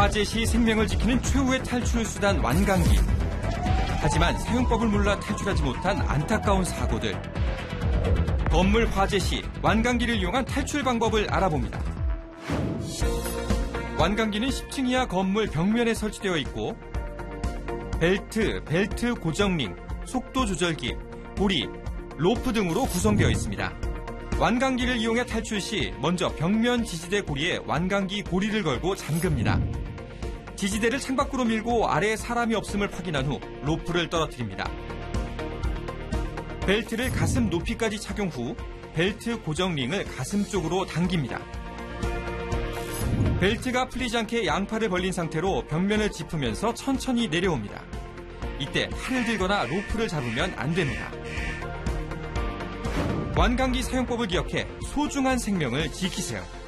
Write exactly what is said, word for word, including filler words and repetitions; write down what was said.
화재 시 생명을 지키는 최후의 탈출 수단 완강기. 하지만 사용법을 몰라 탈출하지 못한 안타까운 사고들. 건물 화재 시 완강기를 이용한 탈출 방법을 알아봅니다. 완강기는 십 층 이하 건물 벽면에 설치되어 있고 벨트, 벨트 고정링, 속도 조절기, 고리, 로프 등으로 구성되어 있습니다. 완강기를 이용해 탈출 시 먼저 벽면 지지대 고리에 완강기 고리를 걸고 잠깁니다. 지지대를 창밖으로 밀고 아래에 사람이 없음을 확인한 후 로프를 떨어뜨립니다. 벨트를 가슴 높이까지 착용 후 벨트 고정링을 가슴 쪽으로 당깁니다. 벨트가 풀리지 않게 양팔을 벌린 상태로 벽면을 짚으면서 천천히 내려옵니다. 이때 팔을 들거나 로프를 잡으면 안 됩니다. 완강기 사용법을 기억해 소중한 생명을 지키세요.